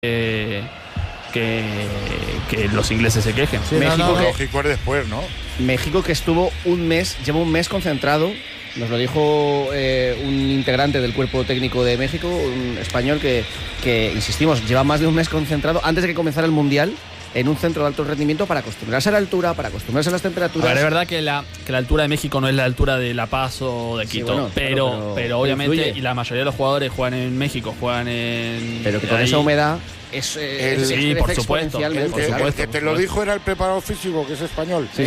que los ingleses se quejen. Sí, México, lógico es después, ¿no? México que estuvo lleva un mes concentrado. Nos lo dijo un integrante del cuerpo técnico de México, un español que, insistimos, lleva más de un mes concentrado antes de que comenzara el Mundial en un centro de alto rendimiento para acostumbrarse a la altura, para acostumbrarse a las temperaturas. A ver, es verdad que la altura de México no es la altura de La Paz o de Quito, sí, bueno, pero obviamente, influye. Y la mayoría de los jugadores juegan en México, juegan en... Pero que con esa humedad sí, por supuesto. El que te lo dijo era el preparador físico, que es español. Sí.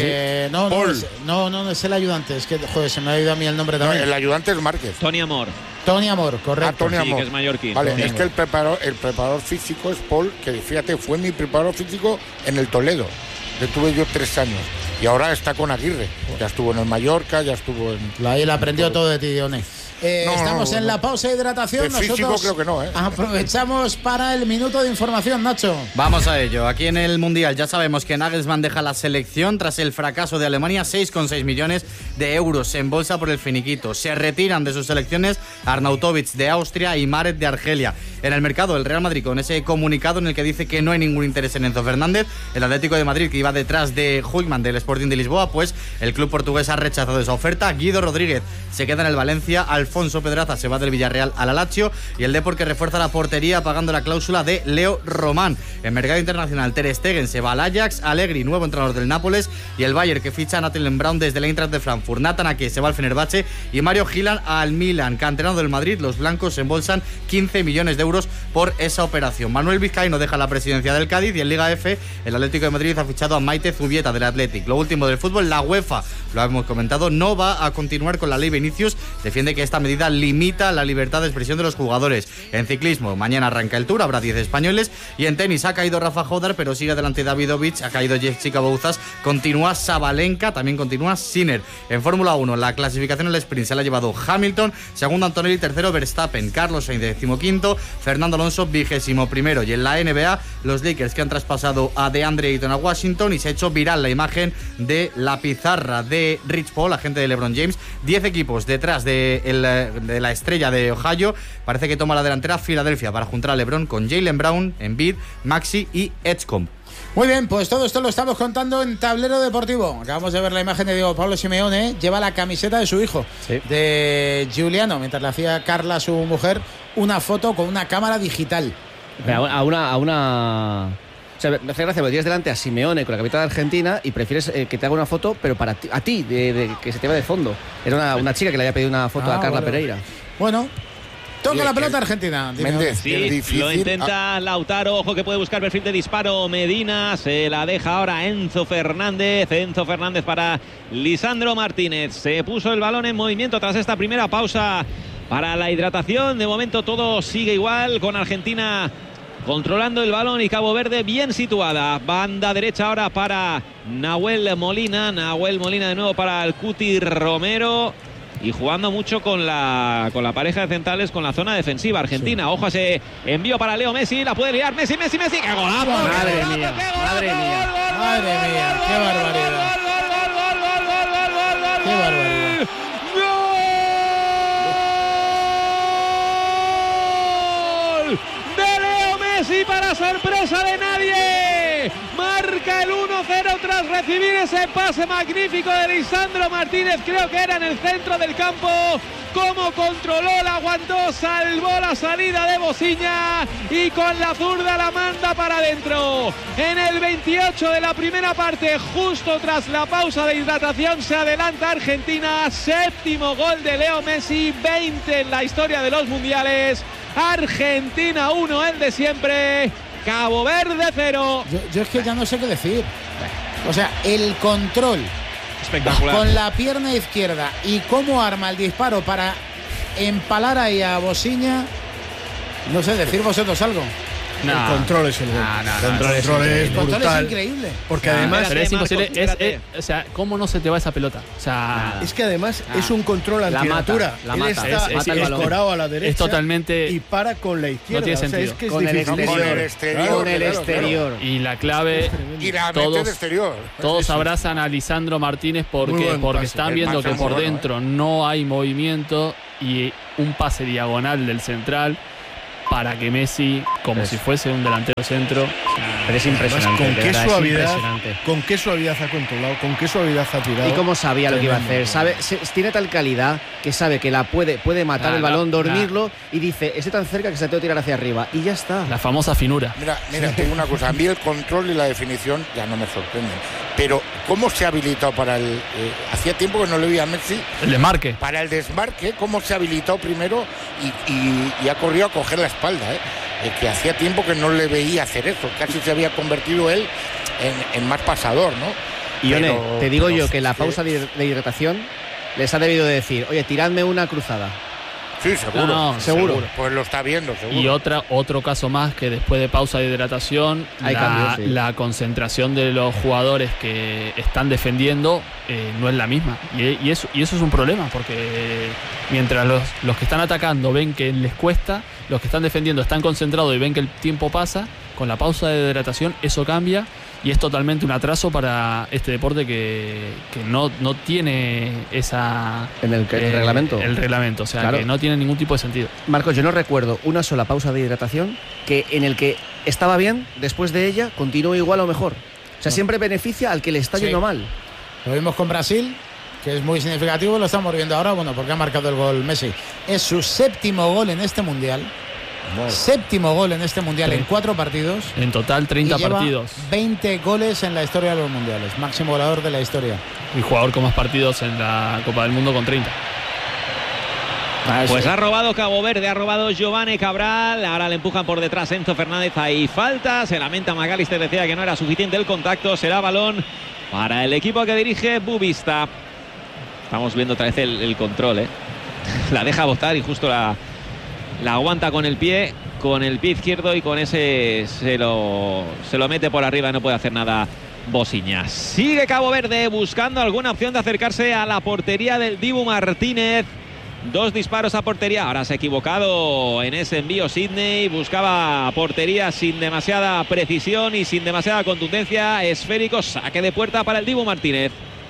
No, es el ayudante. Es que, joder, se me ha ido a mí el nombre también. El ayudante es Márquez. Tony Amor, correcto. Tony Amor. que es mallorquín. Vale, Tony es Amor. que el preparador físico es Paul, que fíjate, fue mi preparador físico en el Toledo. Que tuve yo 3 años. Y ahora está con Aguirre. Ya estuvo en el Mallorca, ya estuvo en... Ahí le aprendió todo de ti, Dione. Estamos en la pausa de hidratación. De físico nosotros creo que no, aprovechamos para el minuto de información, Nacho. Vamos a ello. Aquí en el Mundial ya sabemos que Nagelsmann deja la selección tras el fracaso de Alemania. 6,6 millones de euros en bolsa por el finiquito. Se retiran de sus selecciones Arnautovic de Austria y Maret de Argelia. En el mercado, el Real Madrid con ese comunicado en el que dice que no hay ningún interés en Enzo Fernández. El Atlético de Madrid, que iba detrás de Huijman del Sporting de Lisboa, pues el club portugués ha rechazado esa oferta. Guido Rodríguez se queda en el Valencia. Alfonso Pedraza se va del Villarreal al Lazio. Y el Depor, que refuerza la portería pagando la cláusula de Leo Román. En mercado internacional, Ter Stegen se va al Ajax. Allegri, nuevo entrenador del Nápoles. Y el Bayern, que ficha a Nathan Brown desde el Eintracht de Frankfurt. Nathan Ake se va al Fenerbahce. Y Mario Gilan al Milan. Canterano del Madrid, los blancos embolsan 15 millones de euros por esa operación. Manuel Vizcaíno deja la presidencia del Cádiz. Y en Liga F, el Atlético de Madrid ha fichado a Maite Zubieta del Athletic. Lo último del fútbol, la UEFA, lo hemos comentado, no va a continuar con la ley Vinicius. Defiende que esta medida limita la libertad de expresión de los jugadores. En ciclismo, mañana arranca el Tour, habrá 10 españoles. Y en tenis ha caído Rafa Jodar, pero sigue adelante Davidovich, ha caído Jessica Bouzas, continúa Sabalenka, también continúa Sinner. En Fórmula 1, la clasificación al sprint se la ha llevado Hamilton, segundo Antonelli, tercero Verstappen, Carlos Sainz 15º, Fernando Alonso 21º. Y en la NBA, los Lakers, que han traspasado a DeAndre Ayton a Washington, y se ha hecho viral la imagen de la pizarra de Rich Paul, agente de LeBron James. 10 equipos detrás de la estrella de Ohio. Parece que toma la delantera Filadelfia para juntar a LeBron con Jaylen Brown, Embiid, Maxi y Edgecombe. Muy bien, pues todo esto lo estamos contando en Tablero Deportivo. Acabamos de ver la imagen de Diego Pablo Simeone. Lleva la camiseta de su hijo, de Giuliano, mientras le hacía Carla, su mujer, una foto con una cámara digital. A una... O sea, me hace gracia porque tienes delante a Simeone con la camiseta de Argentina y prefieres que te haga una foto, pero para ti, a ti, que se te vea de fondo. Era una chica que le había pedido una foto a Carla Pereira. Bueno, toca la pelota Argentina. Méndez, sí, lo intenta Lautaro. Ojo que puede buscar perfil de disparo. Medina se la deja ahora Enzo Fernández. Enzo Fernández para Lisandro Martínez. Se puso el balón en movimiento tras esta primera pausa para la hidratación. De momento todo sigue igual, con Argentina controlando el balón y Cabo Verde bien situada. Banda derecha ahora para Nahuel Molina. Nahuel Molina de nuevo para el Cuti Romero. Y jugando mucho con la pareja de centrales, con la zona defensiva argentina. Ojo a ese envío para Leo Messi. La puede liar Messi. ¡Qué golazo! Madre mía, qué barbaridad. Qué barbaridad. ¡Gol de Leo Messi para sorpresa de nadie! Marca el 1-0 tras recibir ese pase magnífico de Lisandro Martínez. Creo que era en el centro del campo. Cómo controló, la aguantó, salvó la salida de Bociña y con la zurda la manda para adentro. En el 28 de la primera parte, justo tras la pausa de hidratación, se adelanta Argentina. 7º gol de Leo Messi, 20 en la historia de los mundiales. Argentina 1, el de siempre. Cabo Verde 0. Yo es que ya no sé qué decir. O sea, el control espectacular con la pierna izquierda y cómo arma el disparo para empalar ahí a Bociña. No sé, decir vosotros algo. El control es el gol. El control es increíble. Porque además es imposible. O sea, ¿cómo no se te va esa pelota? O sea, es que además es un control antinatura. La mata. Él está escorado a la derecha. Es totalmente. Y para con la izquierda. No tiene sentido. Es que es con el exterior. Con el exterior. Y la clave. Y la mete de exterior. Todos abrazan a Lisandro Martínez porque están viendo que por dentro no hay movimiento y un pase diagonal del central para que Messi, como si fuese un delantero centro. Pero es impresionante. Con qué suavidad ha controlado, con qué suavidad ha tirado. Y cómo sabía lo que iba a hacer. Tiene tal calidad que sabe que la puede matar el balón, dormirlo y dice, estoy tan cerca que se te tengo que tirar hacia arriba. Y ya está. La famosa finura. Mira, te digo una cosa. A mí el control y la definición ya no me sorprenden. Pero ¿cómo se ha habilitado para el... hacía tiempo que no le veía a Messi. El desmarque. Para el desmarque, ¿cómo se ha habilitado primero y ha corrido a coger la espalda? Que hacía tiempo que no le veía hacer eso. Casi se había convertido él en más pasador, ¿no? Y te digo yo que la pausa de hidratación les ha debido de decir, oye, tiradme una cruzada. Sí, seguro. No, seguro. Pues lo está viendo, seguro. Y otro caso más, que después de pausa de hidratación, la concentración de los jugadores que están defendiendo no es la misma. Y eso es un problema, porque mientras los que están atacando ven que les cuesta, los que están defendiendo están concentrados y ven que el tiempo pasa, con la pausa de hidratación eso cambia. Y es totalmente un atraso para este deporte que no tiene esa... el reglamento. El reglamento, o sea, claro, que no tiene ningún tipo de sentido. Marcos, yo no recuerdo una sola pausa de hidratación en el que estaba bien, después de ella continúa igual o mejor. O sea, siempre beneficia al que le está yendo mal. Lo vimos con Brasil, que es muy significativo, lo estamos viendo ahora, porque ha marcado el gol Messi. Es su séptimo gol en este Mundial. Séptimo gol en este Mundial en 4 partidos. En total 30 partidos. 20 goles en la historia de los Mundiales. Máximo goleador de la historia. Y jugador con más partidos en la Copa del Mundo con 30. Pues ha robado Cabo Verde, ha robado Giovanni Cabral. Ahora le empujan por detrás Enzo Fernández. Ahí falta. Se lamenta McAllister, decía que no era suficiente el contacto. Será balón para el equipo que dirige Bubista. Estamos viendo otra vez el control, La deja botar y justo la aguanta con el pie izquierdo y con ese se lo mete por arriba y no puede hacer nada Bosiñas. Sigue Cabo Verde buscando alguna opción de acercarse a la portería del Dibu Martínez. 2 disparos a portería. Ahora se ha equivocado en ese envío Sidney. Buscaba portería sin demasiada precisión y sin demasiada contundencia. Esférico, saque de puerta para el Dibu Martínez,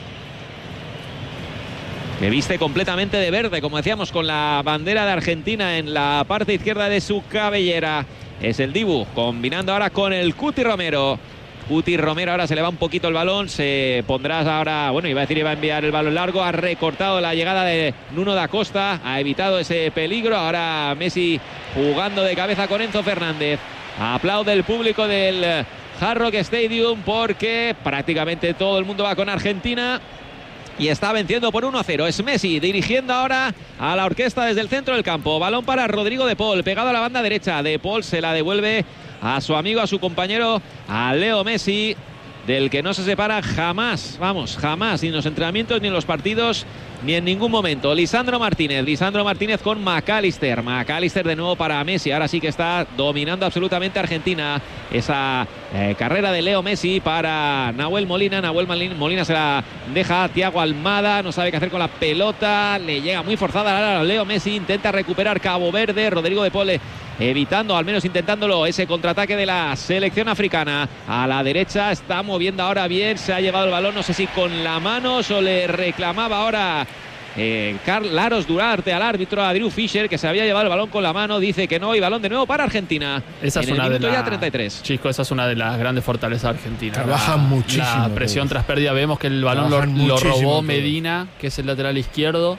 que viste completamente de verde, como decíamos, con la bandera de Argentina en la parte izquierda de su cabellera. Es el Dibu, combinando ahora con el Cuti Romero. Cuti Romero ahora se le va un poquito el balón, se pondrá ahora, iba a enviar el balón largo, ha recortado la llegada de Nuno da Costa, ha evitado ese peligro. Ahora Messi jugando de cabeza con Enzo Fernández. Aplaude el público del Hard Rock Stadium porque prácticamente todo el mundo va con Argentina. Y está venciendo por 1-0. Es Messi dirigiendo ahora a la orquesta desde el centro del campo. Balón para Rodrigo de Paul, pegado a la banda derecha. De Paul se la devuelve a su amigo, a su compañero, a Leo Messi, del que no se separa jamás, jamás, ni en los entrenamientos, ni en los partidos, ni en ningún momento. Lisandro Martínez con McAllister. McAllister de nuevo para Messi. Ahora sí que está dominando absolutamente Argentina. Esa carrera de Leo Messi para Nahuel Molina. Molina se la deja a Thiago Almada. No sabe qué hacer con la pelota. Le llega muy forzada a Leo Messi. Intenta recuperar Cabo Verde. Rodrigo de Paul evitando, al menos intentándolo, ese contraataque de la selección africana. A la derecha está moviendo ahora bien. Se ha llevado el balón, no sé si con la mano o le reclamaba ahora Laros Durarte al árbitro, a Drew Fisher, que se había llevado el balón con la mano. Dice que no, y balón de nuevo para Argentina. Esa es una ya 33. Chisco, esa es una de las grandes fortalezas de Argentina. Trabajan muchísimo. La presión tras pérdida. Vemos que el balón lo robó Medina, que es el lateral izquierdo.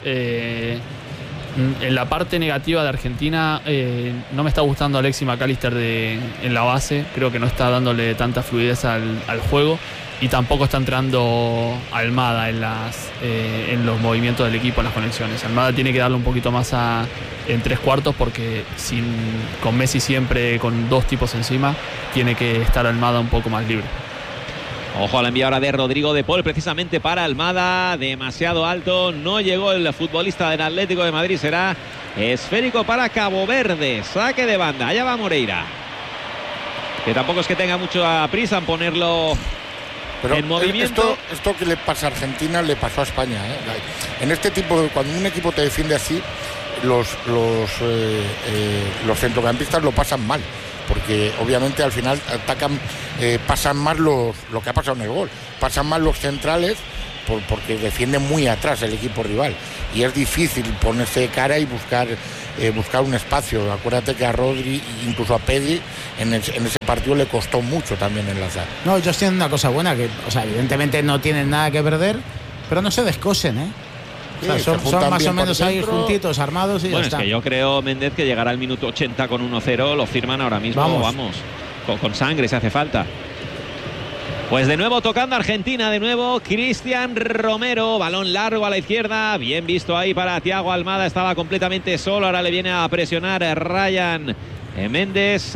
En la parte negativa de Argentina, no me está gustando Alexis McAllister en la base. Creo que no está dándole tanta fluidez al juego. Y tampoco está entrando Almada en los movimientos del equipo, en las conexiones. Almada tiene que darle un poquito más en 3/4, porque con Messi siempre con 2 tipos encima, tiene que estar Almada un poco más libre. Ojo al envío ahora de Rodrigo de Paul, precisamente para Almada, demasiado alto, no llegó el futbolista del Atlético de Madrid. Será esférico para Cabo Verde, saque de banda. Allá va Moreira, que tampoco es que tenga mucha prisa en ponerlo. Pero en movimiento. Esto que le pasa a Argentina le pasó a España, En este tipo, cuando un equipo te defiende así, los centrocampistas lo pasan mal, porque obviamente al final atacan, pasan más lo que ha pasado en el gol, pasan más los centrales porque defienden muy atrás el equipo rival, y es difícil ponerse de cara y buscar un espacio. Acuérdate que a Rodri, incluso a Pedri, en ese partido le costó mucho también enlazar. No, ellos tienen una cosa buena, que, o sea, evidentemente no tienen nada que perder, pero no se descosen, ¿eh? O sea, son más o menos ahí juntitos, armados y bueno, ya está. Es que yo creo, Méndez, que llegará al minuto 80 con 1-0, lo firman ahora mismo, vamos con sangre si hace falta. Pues de nuevo tocando Argentina, de nuevo Cristian Romero, balón largo a la izquierda, bien visto ahí para Thiago Almada, estaba completamente solo, ahora le viene a presionar Ryan Méndez,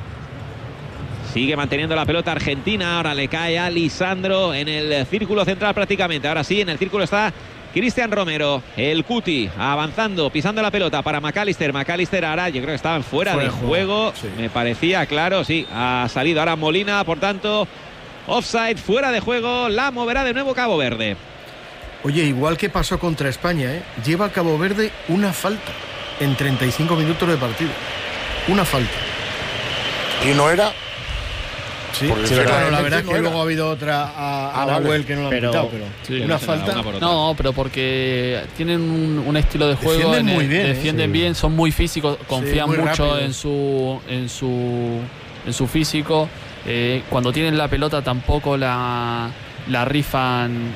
sigue manteniendo la pelota Argentina, ahora le cae a Lisandro en el círculo central prácticamente, ahora sí, en el círculo está Cristian Romero, el Cuti avanzando, pisando la pelota para McAllister ahora yo creo que estaban fuera de juego, sí. Me parecía claro, sí, ha salido ahora Molina, por tanto... Offside, fuera de juego, la moverá de nuevo Cabo Verde. Oye, igual que pasó contra España, lleva Cabo Verde una falta en 35 minutos de partido. Una falta. ¿Y no era? Sí, bueno, la verdad es que luego ha habido otra a Nahuel que no lo han pitado, pero sí, una falta. No, pero porque tienen un estilo de juego, defienden bien, son muy físicos, confían mucho en su físico. Cuando tienen la pelota tampoco la rifan.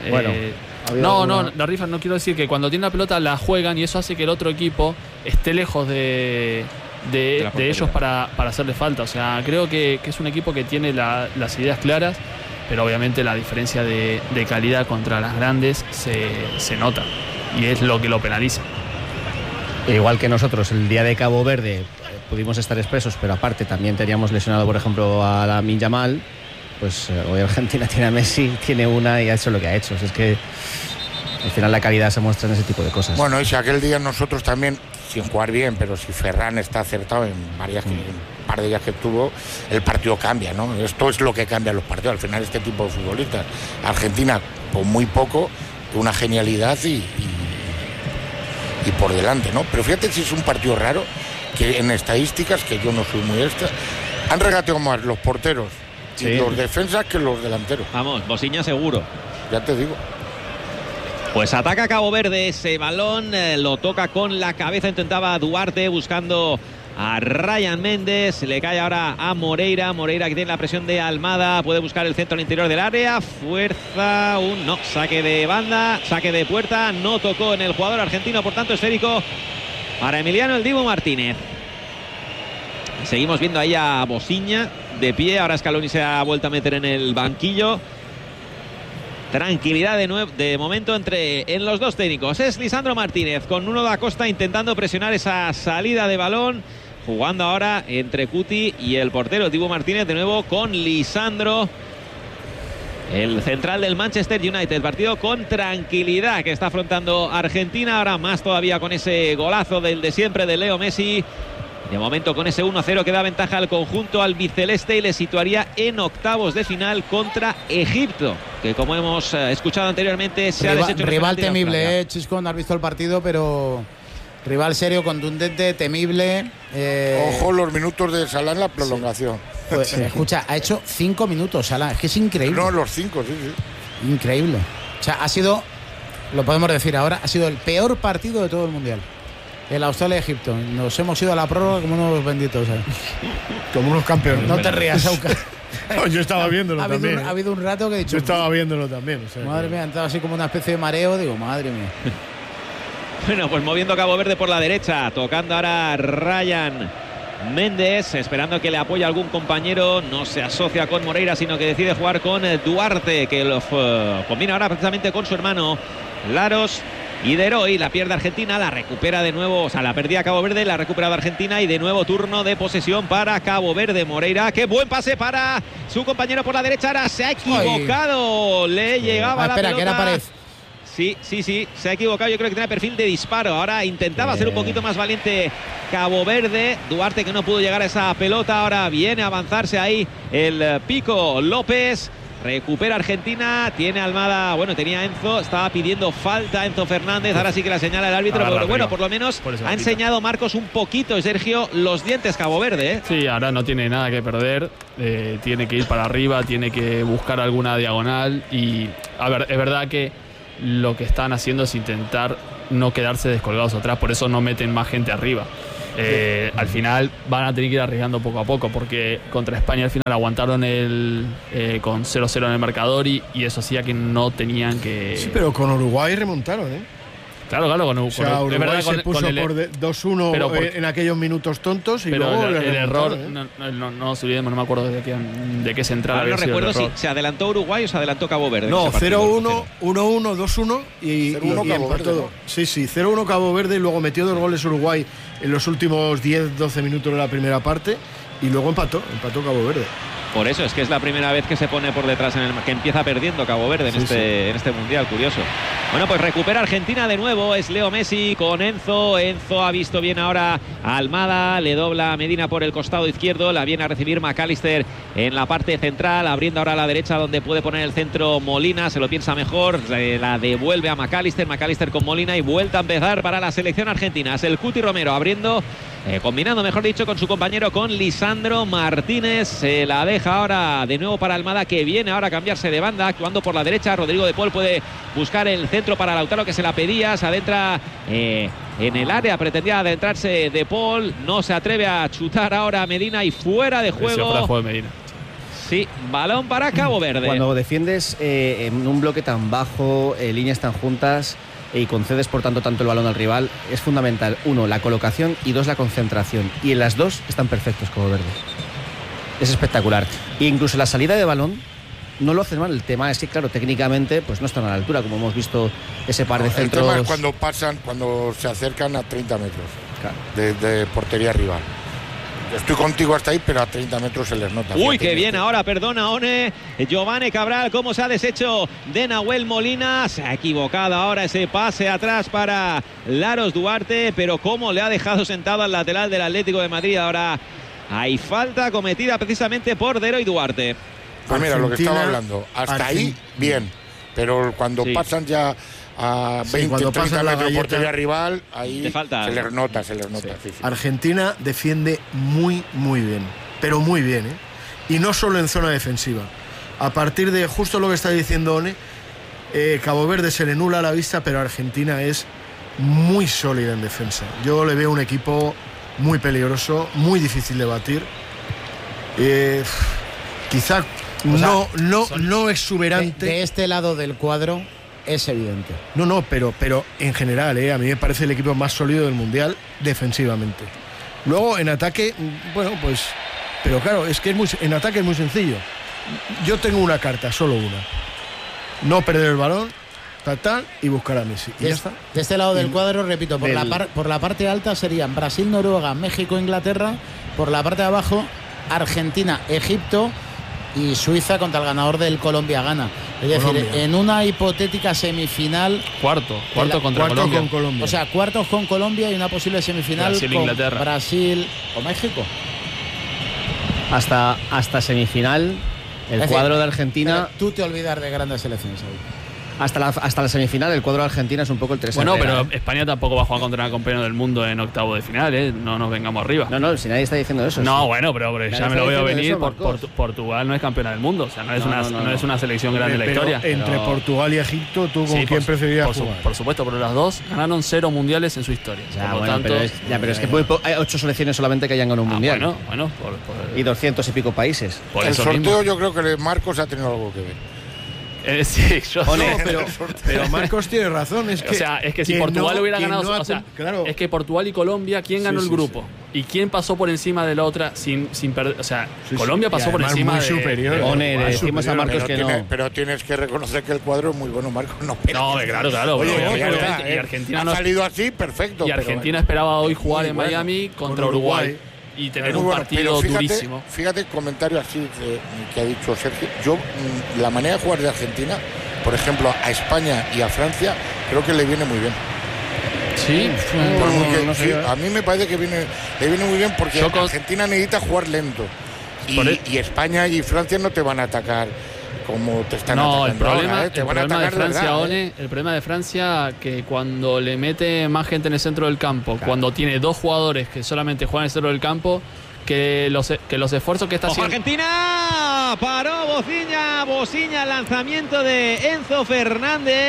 La rifan, no quiero decir que cuando tienen la pelota la juegan y eso hace que el otro equipo esté lejos de ellos para hacerle falta. O sea, creo que es un equipo que tiene las ideas claras, pero obviamente la diferencia de calidad contra las grandes se nota y es lo que lo penaliza. Igual que nosotros el día de Cabo Verde pudimos estar expresos, pero aparte también teníamos lesionado, por ejemplo, a Lamine Yamal, pues hoy Argentina tiene a Messi, tiene una y ha hecho lo que ha hecho. O sea, es que al final la calidad se muestra en ese tipo de cosas. Bueno, y si aquel día nosotros también, sin jugar bien, pero si Ferran está acertado en un par de días que tuvo, el partido cambia, ¿no? Esto es lo que cambia los partidos, al final este tipo de futbolistas. Argentina, con muy poco, una genialidad y por delante, ¿no? Pero fíjate si es un partido raro, que en estadísticas, que yo no soy muy han regateado más los porteros y los defensas que los delanteros. Vamos, Bosiña seguro. Ya te digo. Pues ataca Cabo Verde ese balón, lo toca con la cabeza, intentaba Duarte buscando a Ryan Méndez, le cae ahora a Moreira que tiene la presión de Almada, puede buscar el centro al interior del área, fuerza, saque de banda, saque de puerta, no tocó en el jugador argentino, por tanto esférico para Emiliano el Dibu Martínez. Seguimos viendo ahí a Bosiña de pie, ahora Scaloni se ha vuelto a meter en el banquillo. Tranquilidad de momento en los dos técnicos. Es Lisandro Martínez con Nuno da Costa intentando presionar esa salida de balón. Jugando ahora entre Cuti y el portero Dibu Martínez de nuevo con Lisandro. El central del Manchester United. Partido con tranquilidad que está afrontando Argentina. Ahora más todavía con ese golazo del de siempre de Leo Messi. De momento con ese 1-0 que da ventaja al conjunto albiceleste y le situaría en octavos de final contra Egipto, que como hemos escuchado anteriormente se ha deshecho. Rival temible, Chisco, no has visto el partido, pero rival serio, contundente, temible. Ojo los minutos de Salah en la prolongación. Sí. Pues, escucha, ha hecho 5 minutos Salah, es que es increíble. No, los 5, sí. Increíble. O sea, ha sido, lo podemos decir ahora, ha sido el peor partido de todo el Mundial. El Australia-Egipto. Nos hemos ido a la prórroga como unos benditos. Como unos campeones. No te rías, Auca. No, yo estaba viéndolo también. Ha habido un rato que he dicho... Yo estaba viéndolo también. O sea, madre mía, ha entrado así como una especie de mareo. Digo, madre mía. Bueno, pues moviendo Cabo Verde por la derecha. Tocando ahora Ryan Méndez. Esperando que le apoye algún compañero. No se asocia con Moreira, sino que decide jugar con Duarte, que lo combina ahora precisamente con su hermano Laros. Y de Heroy, la pierde Argentina, la recupera de nuevo, o sea, la perdía Cabo Verde, la ha recuperado Argentina y de nuevo turno de posesión para Cabo Verde. Moreira, qué buen pase para su compañero por la derecha, ahora se ha equivocado, le llegaba la pelota. Espera, que era Pared. Sí, se ha equivocado, yo creo que tiene perfil de disparo, ahora intentaba ser un poquito más valiente Cabo Verde, Duarte que no pudo llegar a esa pelota, ahora viene a avanzarse ahí el Pico López. Recupera Argentina, tiene Almada, bueno, tenía Enzo, estaba pidiendo falta Enzo Fernández, ahora sí que la señala el árbitro, pero bueno, por lo menos ha enseñado Marcos un poquito, Sergio, los dientes Cabo Verde. Sí, ahora no tiene nada que perder, tiene que ir para arriba, tiene que buscar alguna diagonal y, a ver, es verdad que lo que están haciendo es intentar no quedarse descolgados atrás, por eso no meten más gente arriba. Al final van a tener que ir arriesgando poco a poco, porque contra España al final aguantaron con 0-0 en el marcador y eso hacía que no tenían que... Sí, pero con Uruguay remontaron, ¿eh? Claro, Uruguay se puso por 2-1 en aquellos minutos tontos y luego el error, no nos olvidemos, no me acuerdo de qué central había sido. No recuerdo si se adelantó Uruguay o se adelantó Cabo Verde. No, 0-1, 1-1, 2-1 y Cabo Verde, ¿no? Sí, 0-1 Cabo Verde y luego metió 2 goles Uruguay en los últimos 10-12 minutos de la primera parte y luego empató Cabo Verde. Por eso es que es la primera vez que se pone por detrás, que empieza perdiendo Cabo Verde en este mundial, curioso. Bueno, pues recupera Argentina de nuevo, es Leo Messi con Enzo. Enzo ha visto bien ahora a Almada, le dobla a Medina por el costado izquierdo, la viene a recibir McAllister en la parte central, abriendo ahora a la derecha donde puede poner el centro Molina, se lo piensa mejor, la devuelve a McAllister con Molina y vuelta a empezar para la selección argentina. Es el Cuti Romero abriendo, combinando mejor dicho con su compañero, con Lisandro Martínez. Se la deja ahora de nuevo para Almada, que viene ahora a cambiarse de banda, actuando por la derecha. Rodrigo de Paul puede buscar el centro para Lautaro, que se la pedía, se adentra en el área, pretendía adentrarse de Paul, no se atreve a chutar ahora Medina y fuera de juego. Medina. Sí, balón para Cabo Verde. Cuando defiendes en un bloque tan bajo, líneas tan juntas y concedes por tanto el balón al rival, es fundamental, 1, la colocación y 2, la concentración, y en las dos están perfectos Cabo Verde. Es espectacular. E incluso la salida de balón no lo hacen mal. El tema es que, claro, técnicamente pues no están a la altura, como hemos visto ese par de centros. El tema es cuando se acercan a 30 metros, claro, de portería rival. Estoy contigo hasta ahí, pero a 30 metros se les nota. Uy, qué bien ahora, perdona, One. Giovanni Cabral, cómo se ha deshecho de Nahuel Molina. Se ha equivocado ahora ese pase atrás para Laros Duarte, pero cómo le ha dejado sentado al lateral del Atlético de Madrid. Ahora hay falta cometida precisamente por Deroy Duarte. Pues mira, lo que estaba hablando, hasta ahí bien, pero cuando pasan ya a 20, 30 metros de portería rival, ahí se les nota. Sí. Argentina defiende muy bien, pero muy bien, ¿eh? Y no solo en zona defensiva. A partir de justo lo que está diciendo One, Cabo Verde se le nula a la vista, pero Argentina es muy sólida en defensa. Yo le veo un equipo muy peligroso, muy difícil de batir. Quizá no exuberante. De este lado del cuadro es evidente. No, pero en general, a mí me parece el equipo más sólido del Mundial defensivamente. Luego en ataque, bueno, pues, pero claro, es que en ataque es muy sencillo. Yo tengo una carta, solo una. No perder el balón, tal, y buscar a Messi. Y ya está. De este lado del cuadro, repito, por la parte alta serían Brasil, Noruega, México, Inglaterra. Por la parte de abajo, Argentina, Egipto y Suiza contra el ganador del Colombia-Ghana. Es decir, en una hipotética semifinal... Cuarto contra Colombia. Con Colombia. O sea, cuartos con Colombia y una posible semifinal Brasil, con Inglaterra. Brasil o México. Hasta semifinal, el cuadro de Argentina... Tú te olvidas de grandes selecciones ahí. Hasta la semifinal, el cuadro de Argentina es un poco el 3. Bueno, pero España tampoco va a jugar contra el campeón del mundo en octavo de final, ¿eh? No nos vengamos arriba. No, si nadie está diciendo eso. No, sí. Bueno, pero ya me lo veo venir. Portugal no es campeona del mundo, o sea, no es una selección grande de la historia. Entre Portugal y Egipto, ¿tú con quién preferirías jugar? Por supuesto, pero las dos ganaron 0 mundiales en su historia. Pero es que hay 8 selecciones solamente que hayan ganado un mundial. Bueno. Y 200 y pico países. El sorteo yo creo que Marcos ha tenido algo que ver. Sí, pero Marcos tiene razón. Es que si Portugal hubiera ganado. Claro. Es que Portugal y Colombia, ¿quién ganó el grupo? ¿Y quién pasó por encima de la otra sin perder? O sea, Colombia pasó por encima muy superior. Le decimos a Marcos que no. Pero tienes que reconocer que el cuadro es muy bueno, Marcos. No, claro. Oye, y Argentina ha salido así, perfecto. Y Argentina esperaba hoy jugar en Miami contra Uruguay. Y tener un partido durísimo. Fíjate, comentario así que ha dicho Sergio. Yo, la manera de jugar de Argentina, por ejemplo, a España y a Francia, creo que le viene muy bien. Sí, a mí me parece que le viene muy bien porque Argentina necesita jugar lento. Y España y Francia no te van a atacar como te están atacando. El problema de Francia que cuando le mete más gente en el centro del campo, cuando tiene 2 jugadores que solamente juegan en el centro del campo, que los esfuerzos que está haciendo... Argentina paró Bociña, lanzamiento de Enzo Fernández.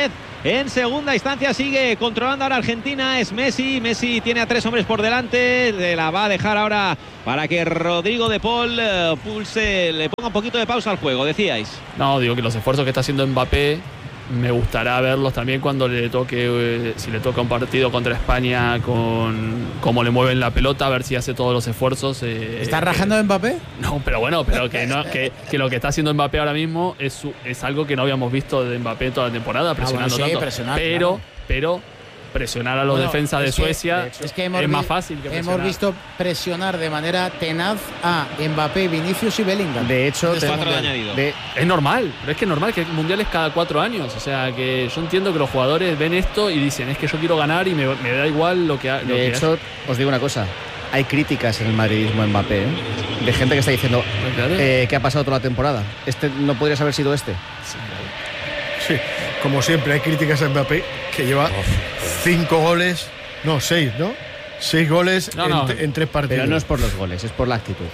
En segunda instancia sigue controlando ahora Argentina, es Messi. Messi tiene a 3 hombres por delante, la va a dejar ahora para que Rodrigo de Paul pulse, le ponga un poquito de pausa al juego, decíais. No, digo que los esfuerzos que está haciendo Mbappé me gustará verlos también cuando le toque, si le toca un partido contra España, con cómo le mueven la pelota, a ver si hace todos los esfuerzos. ¿Está rajando Mbappé? No, pero bueno, pero que lo que está haciendo Mbappé ahora mismo es algo que no habíamos visto de Mbappé toda la temporada, presionando tanto. Pero presionar a los defensas de Suecia es que es más fácil que presionar. Hemos visto presionar de manera tenaz a Mbappé, Vinicius y Bellingham. De hecho, es normal, pero es que es normal que el mundial es cada 4 años. O sea, que yo entiendo que los jugadores ven esto y dicen, es que yo quiero ganar y me da igual lo que haga. De hecho, os digo una cosa. Hay críticas en el madridismo a Mbappé, ¿eh? De gente que está diciendo ¿qué ha pasado toda la temporada? ¿No podrías haber sido este? Sí, como siempre, hay críticas a Mbappé, que lleva 5 goles, no, 6, ¿no? 6 goles en 3 partidos. Pero no es por los goles, es por la actitud.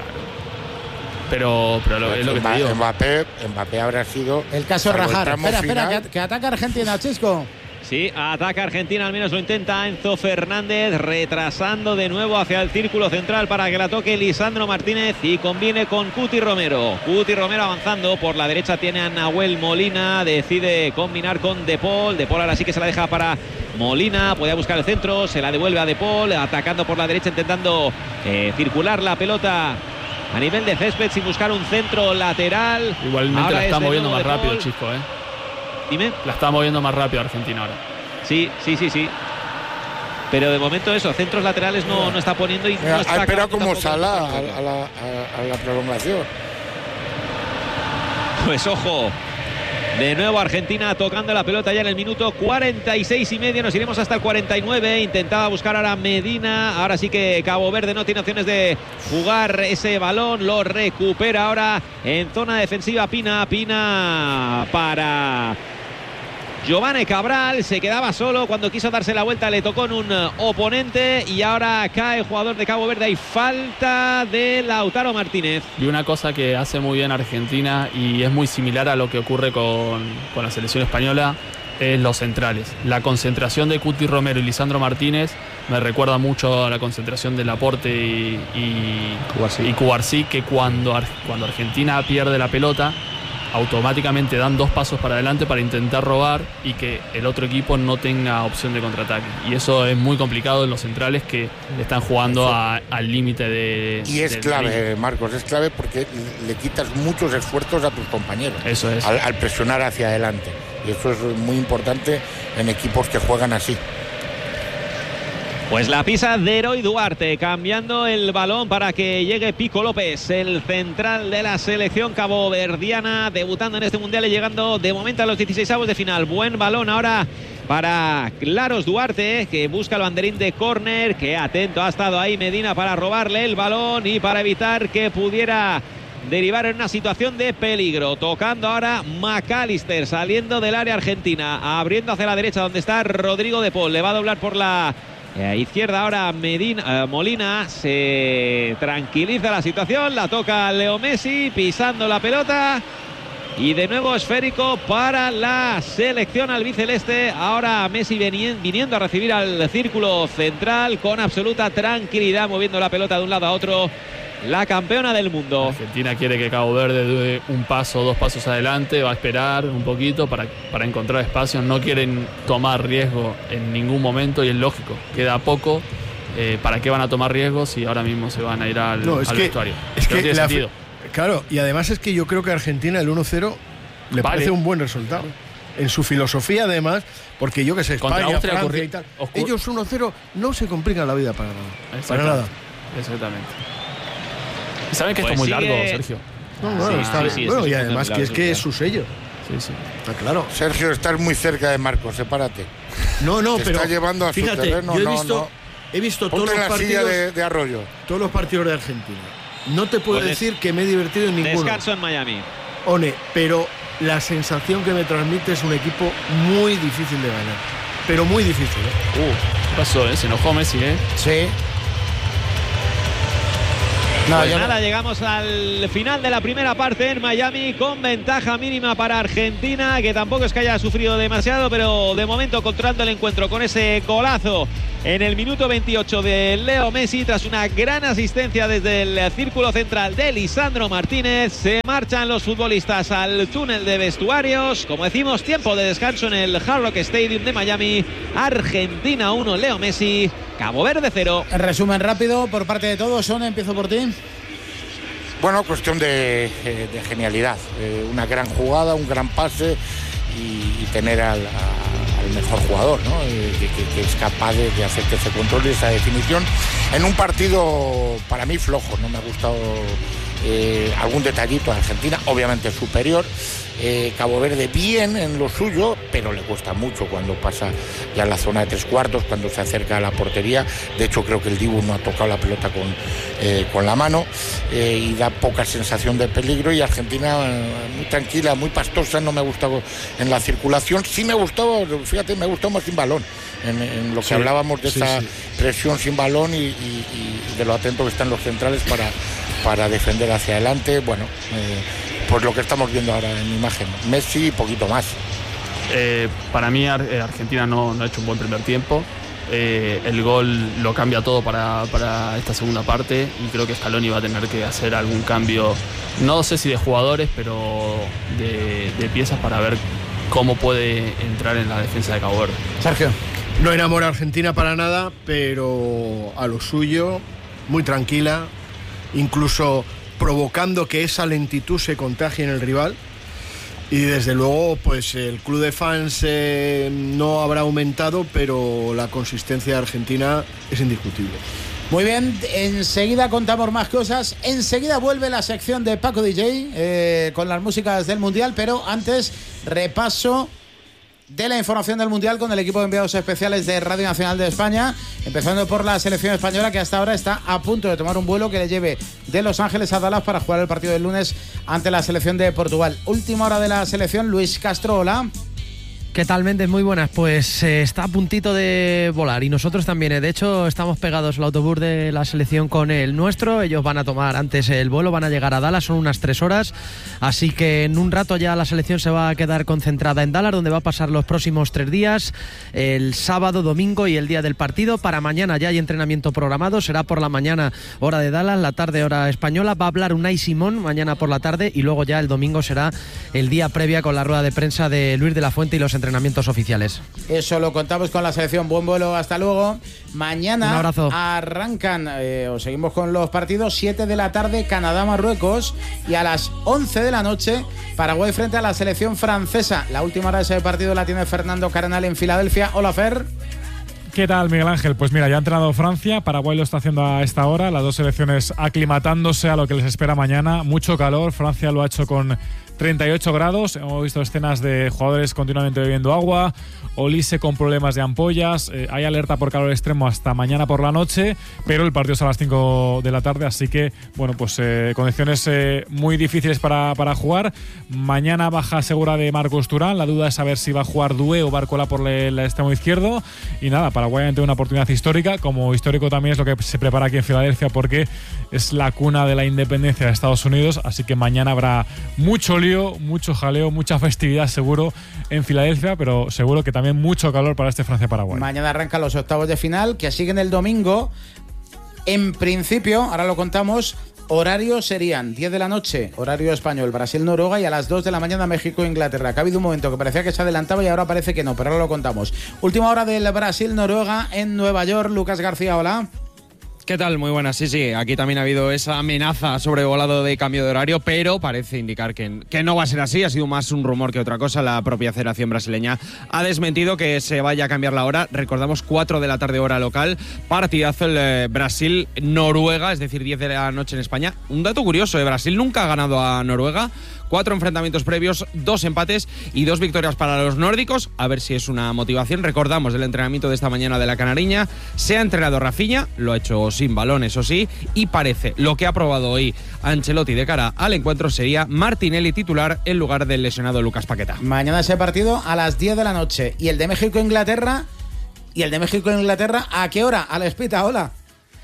Pero es lo que te digo. Mbappé habrá sido el caso Rajar. Espera, que ataca Argentina, Chisco. Sí, ataca Argentina, al menos lo intenta Enzo Fernández, retrasando de nuevo hacia el círculo central para que la toque Lisandro Martínez y combine con Cuti Romero. Cuti Romero avanzando por la derecha, tiene a Nahuel Molina, decide combinar con De Paul. De Paul ahora sí que se la deja para Molina, puede buscar el centro, se la devuelve a De Paul, atacando por la derecha, intentando circular la pelota a nivel de césped sin buscar un centro lateral. Igualmente ahora la está moviendo más rápido, Chisco, Dime. La está moviendo más rápido Argentina ahora. Sí. Pero de momento eso, centros laterales no está poniendo y no está. Ha esperado como Salah a la prolongación. Pues ojo. De nuevo Argentina tocando la pelota ya en el minuto 46,5. Nos iremos hasta el 49. Intentaba buscar ahora Medina. Ahora sí que Cabo Verde no tiene opciones de jugar ese balón. Lo recupera ahora en zona defensiva Pina para Giovanni Cabral. Se quedaba solo cuando quiso darse la vuelta, le tocó en un oponente y ahora cae el jugador de Cabo Verde. Hay falta de Lautaro Martínez. Y una cosa que hace muy bien Argentina y es muy similar a lo que ocurre con la selección española es los centrales. La concentración de Cuti Romero y Lisandro Martínez me recuerda mucho a la concentración de Laporte y Cubarsí, que cuando Argentina pierde la pelota automáticamente dan 2 pasos para adelante para intentar robar y que el otro equipo no tenga opción de contraataque. Y eso es muy complicado en los centrales que están jugando al límite de... Y es clave, Marcos, es clave porque le quitas muchos esfuerzos a tus compañeros. Eso es. Al presionar hacia adelante. Y eso es muy importante en equipos que juegan así. Pues la pisa de Eroy Duarte, cambiando el balón para que llegue Pico López, el central de la selección caboverdiana, debutando en este mundial y llegando de momento a los 16avos de final. Buen balón ahora para Claros Duarte, que busca el banderín de córner, que atento ha estado ahí Medina para robarle el balón y para evitar que pudiera derivar en una situación de peligro. Tocando ahora McAllister, saliendo del área argentina, abriendo hacia la derecha donde está Rodrigo de Paul, le va a doblar por la izquierda ahora Molina, se tranquiliza la situación, la toca Leo Messi, pisando la pelota y de nuevo esférico para la selección albiceleste. Ahora Messi viniendo a recibir al círculo central con absoluta tranquilidad, moviendo la pelota de un lado a otro. La campeona del mundo. Argentina quiere que Cabo Verde dé un paso o 2 pasos adelante, va a esperar un poquito para encontrar espacios, no quieren tomar riesgo en ningún momento y es lógico, queda poco, ¿para qué van a tomar riesgos si ahora mismo se van a ir al vestuario? Es que tiene sentido. Claro, y además es que yo creo que a Argentina el 1-0 le parece un buen resultado. En su filosofía además, porque yo que sé, España, Francia y tal, ellos 1-0 no se complican la vida para nada. Exactamente. ¿Saben que pues esto es muy sigue... largo, Sergio? Bueno, y además que es su sello. Sí. Está claro. Sergio, estás muy cerca de Marcos, sepárate. No, te pero está llevando a fíjate, su terreno. Yo he visto todos los partidos de Arroyo. Todos los partidos de Argentina. No te puedo decir que me he divertido en ninguno. Descanso en Miami. One, pero la sensación que me transmite es un equipo muy difícil de ganar. Pero muy difícil. ¿Qué pasó? Se enojó Messi, Sí. Llegamos al final de la primera parte en Miami con ventaja mínima para Argentina, que tampoco es que haya sufrido demasiado, pero de momento controlando el encuentro con ese golazo en el minuto 28 de Leo Messi, tras una gran asistencia desde el círculo central de Lisandro Martínez. Se marchan los futbolistas al túnel de vestuarios. Como decimos, tiempo de descanso en el Hard Rock Stadium de Miami. Argentina 1, Leo Messi, Cabo Verde 0. Resumen rápido por parte de todos. Son, empiezo por ti. Bueno, cuestión de genialidad. Una gran jugada, un gran pase y tener al mejor jugador, ¿no? Que es capaz de hacer que se controle esa definición en un partido para mí flojo. No me ha gustado algún detallito a Argentina, obviamente superior. Cabo Verde bien en lo suyo, pero le cuesta mucho cuando pasa ya en la zona de 3/4, cuando se acerca a la portería. De hecho, creo que el Dibu no ha tocado la pelota con la mano y da poca sensación de peligro. Y Argentina muy tranquila, muy pastosa. No me ha gustado en la circulación. Sí me gustó, fíjate, me gustó más sin balón. En lo que hablábamos de esa presión sin balón y de lo atento que están los centrales para defender hacia adelante. Bueno, pues lo que estamos viendo ahora en imagen. Messi, poquito más. Para mí Argentina no ha hecho un buen primer tiempo. El gol lo cambia todo para esta segunda parte y creo que Scaloni va a tener que hacer algún cambio, no sé si de jugadores, pero de piezas para ver cómo puede entrar en la defensa de Cabo Verde. Sergio. No enamora a Argentina para nada, pero a lo suyo, muy tranquila, incluso provocando que esa lentitud se contagie en el rival. Y desde luego, pues el club de fans no habrá aumentado, pero la consistencia de Argentina es indiscutible. Muy bien, enseguida contamos más cosas. Enseguida vuelve la sección de Paco DJ con las músicas del Mundial, pero antes repaso de la información del Mundial con el equipo de enviados especiales de Radio Nacional de España, empezando por la selección española, que hasta ahora está a punto de tomar un vuelo que le lleve de Los Ángeles a Dallas para jugar el partido del lunes ante la selección de Portugal. Última hora de la selección, Luis Castro, hola. ¿Qué tal, Méndez? Muy buenas. Pues está a puntito de volar y nosotros también. De hecho, estamos pegados al autobús de la selección con el nuestro. Ellos van a tomar antes el vuelo, van a llegar a Dallas, son unas 3 horas. Así que en un rato ya la selección se va a quedar concentrada en Dallas, donde va a pasar los próximos 3 días, el sábado, domingo y el día del partido. Para mañana ya hay entrenamiento programado, será por la mañana hora de Dallas, la tarde hora española. Va a hablar Unai Simón mañana por la tarde y luego ya el domingo será el día previa con la rueda de prensa de Luis de la Fuente y los entrenamientos oficiales. Eso lo contamos con la selección. Buen vuelo, hasta luego. Mañana un abrazo. Arrancan, os seguimos con los partidos, 7 de la tarde Canadá-Marruecos y a las 11 de la noche Paraguay frente a la selección francesa. La última hora de ese partido la tiene Fernando Carnal en Filadelfia. Hola, Fer. ¿Qué tal, Miguel Ángel? Pues mira, ya ha entrenado Francia, Paraguay lo está haciendo a esta hora, las dos selecciones aclimatándose a lo que les espera mañana. Mucho calor, Francia lo ha hecho con 38 grados, hemos visto escenas de jugadores continuamente bebiendo agua, Olise con problemas de ampollas, hay alerta por calor extremo hasta mañana por la noche, pero el partido es a las 5 de la tarde, así que, bueno, pues condiciones muy difíciles para jugar. Mañana baja segura de Marcos Turán, la duda es saber si va a jugar Doué o Barcola por el extremo izquierdo, y nada, Paraguay ante una oportunidad histórica, como histórico también es lo que se prepara aquí en Filadelfia, porque es la cuna de la independencia de Estados Unidos, así que mañana habrá mucho lío, mucho jaleo, mucha festividad seguro en Filadelfia, pero seguro que también mucho calor para este Francia-Paraguay. Mañana arrancan los octavos de final, que siguen el domingo. En principio, ahora lo contamos, horarios serían 10 de la noche, horario español, Brasil-Noruega, y a las 2 de la mañana México-Inglaterra. Que ha habido un momento que parecía que se adelantaba y ahora parece que no, pero ahora lo contamos. Última hora del Brasil-Noruega en Nueva York. Lucas García, hola. ¿Qué tal? Muy buenas. Sí, aquí también ha habido esa amenaza sobrevolado de cambio de horario, pero parece indicar que no va a ser así. Ha sido más un rumor que otra cosa. La propia Federación Brasileña ha desmentido que se vaya a cambiar la hora. Recordamos, 4 de la tarde hora local. Partidazo el Brasil-Noruega, es decir, 10 de la noche en España. Un dato curioso, Brasil nunca ha ganado a Noruega. 4 enfrentamientos previos, 2 empates y 2 victorias para los nórdicos. A ver si es una motivación. Recordamos del entrenamiento de esta mañana de la Canariña. Se ha entrenado Rafinha, lo ha hecho sin balón, eso sí, y parece lo que ha probado hoy Ancelotti de cara al encuentro sería Martinelli titular en lugar del lesionado Lucas Paquetá. Mañana ese partido a las 10 de la noche. ¿Y el de México-Inglaterra? ¿A qué hora? A la espita, hola.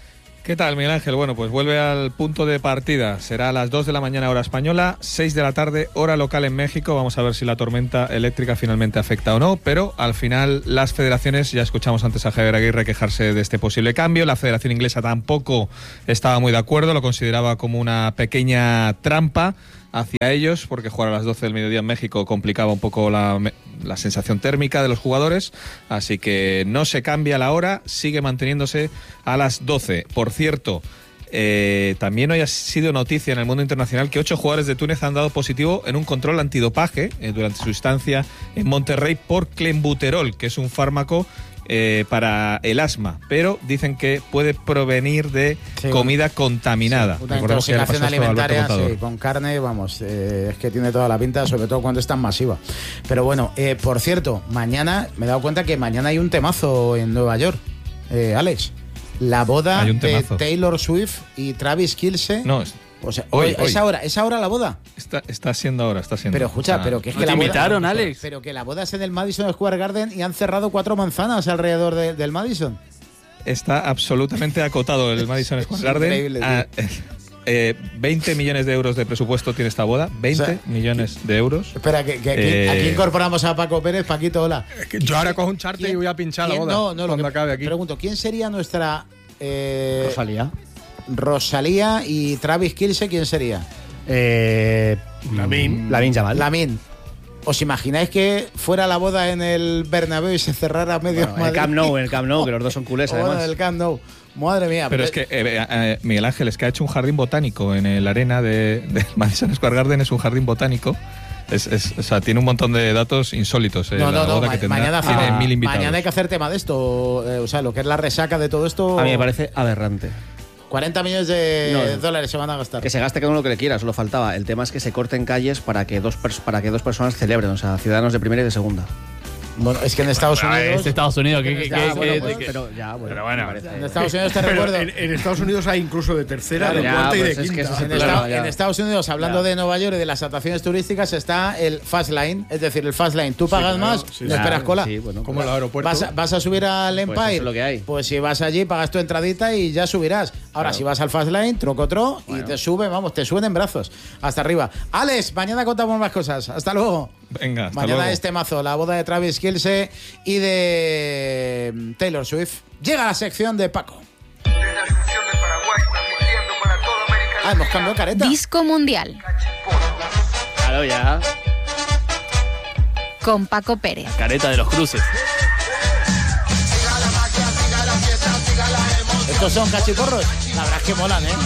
¿Qué tal, Miguel Ángel? Bueno, pues vuelve al punto de partida. Será a las 2 de la mañana hora española, 6 de la tarde hora local en México. Vamos a ver si la tormenta eléctrica finalmente afecta o no, pero al final las federaciones, ya escuchamos antes a Javier Aguirre quejarse de este posible cambio. La Federación Inglesa tampoco estaba muy de acuerdo, lo consideraba como una pequeña trampa hacia ellos, porque jugar a las 12 del mediodía en México complicaba un poco la sensación térmica de los jugadores, así que no se cambia la hora, sigue manteniéndose a las 12. Por cierto, también hoy ha sido noticia en el mundo internacional que 8 jugadores de Túnez han dado positivo en un control antidopaje durante su estancia en Monterrey por clenbuterol, que es un fármaco para el asma, pero dicen que puede provenir de comida contaminada. Sí, una intoxicación alimentaria con carne, vamos, es que tiene toda la pinta, sobre todo cuando es tan masiva. Pero bueno, por cierto, mañana, me he dado cuenta que mañana hay un temazo en Nueva York, Alex. La boda de Taylor Swift y Travis Kelce. No, o sea, hoy. ¿Es ahora la boda? Está siendo ahora, está siendo. Pero escucha, pero que es ¿No que te la invitaron, boda, Alex? Pero que la boda es en el Madison Square Garden y han cerrado 4 manzanas alrededor del Madison. Está absolutamente acotado el Madison Square Garden. Increíble, 20 millones de euros de presupuesto tiene esta boda. 20 millones de euros. Espera, que aquí incorporamos a Paco Pérez. Paquito, hola. Yo ahora cojo un charter y voy a pinchar la boda. No, cuando acabe aquí. Pregunto, ¿quién sería nuestra Rosalía y Travis Kelce? ¿Quién sería? Lamin Yamal. Lamin. ¿Os imagináis que fuera la boda en el Bernabéu y se cerrara medio Madrid? En el Camp Nou, que los dos son culés, además. En el Camp Nou. Madre mía. Pero es que Miguel Ángel, es que ha hecho un jardín botánico en el arena de Madison Square Garden, es un jardín botánico. O sea, tiene un montón de datos insólitos. Mañana hay que hacer tema de esto. O sea, lo que es la resaca de todo esto. A mí me parece aberrante. 40 millones de dólares se van a gastar. Que se gaste cada uno lo que le quiera, solo faltaba. El tema es que se corten calles para que dos personas celebren, o sea, ciudadanos de primera y de segunda. Bueno, es que en Estados Unidos. Es Estados Unidos, pero bueno. En Estados Unidos te recuerdo. En Estados Unidos hay incluso de tercera, de cuarta y de quinta. En Estados Unidos, hablando de Nueva York y de las atracciones turísticas, está el Fast Lane. Es decir, el Fast Lane. Tú pagas más, no esperas cola. Como el aeropuerto. Vas a subir al Empire. Pues eso es lo que hay. Pues si vas allí, pagas tu entradita y ya subirás. Ahora, si vas al Fast Lane, troco, y te suben en brazos. Hasta arriba. Alex, mañana contamos más cosas. Hasta luego. Venga, hasta mañana luego. este mazo, la boda de Travis Kelce y de Taylor Swift. Llega la sección de Paco. Hemos cambiado careta. Disco Mundial. Claro, ya. Con Paco Pérez. La careta de los cruces. Estos son cachiporros. La verdad es que molan, ¿eh?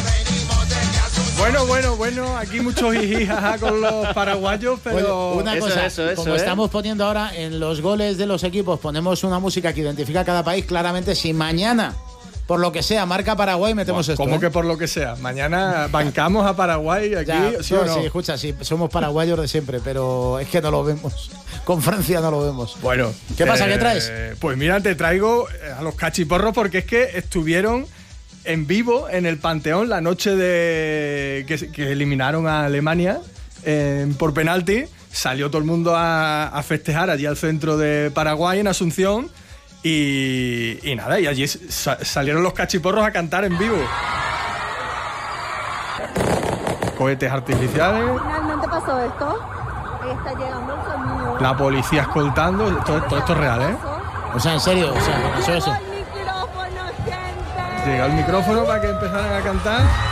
Bueno, aquí muchos jijijaja con los paraguayos, pero una cosa, como estamos poniendo ahora en los goles de los equipos, ponemos una música que identifica a cada país claramente. Si mañana, por lo que sea, marca Paraguay, metemos esto. ¿Cómo que por lo que sea? Mañana bancamos a Paraguay aquí, ¿sí o no? Sí, escucha, sí, somos paraguayos de siempre, pero es que no lo vemos. Con Francia no lo vemos. Bueno. ¿Qué pasa? ¿Qué traes? Pues mira, te traigo a los cachiporros porque es que estuvieron en vivo en el Panteón la noche de que eliminaron a Alemania por penalti. Salió todo el mundo a festejar allí al centro de Paraguay, en Asunción, y nada, y allí salieron los cachiporros a cantar en vivo. Cohetes artificiales. Finalmente pasó esto. Ahí está llegando el sonido. La policía escoltando. Todo esto es real, ¿eh? O sea, en serio, o sea, pasó eso. Llega el micrófono para que empezaran a cantar.